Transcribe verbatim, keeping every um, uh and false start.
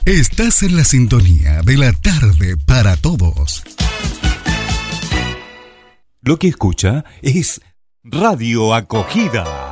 Estás en la sintonía de la tarde para todos. Lo que escucha es Radio Acogida.